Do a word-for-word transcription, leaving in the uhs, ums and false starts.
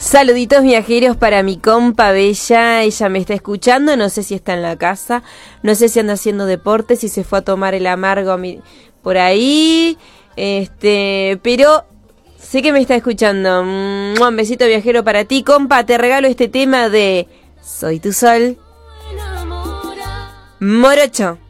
Saluditos viajeros para mi compa Bella, ella me está escuchando, no sé si está en la casa, no sé si anda haciendo deporte, si se fue a tomar el amargo a mi, por ahí, este, pero sé que me está escuchando. Un besito viajero para ti, compa, te regalo este tema de Soy tu Sol, Morocho.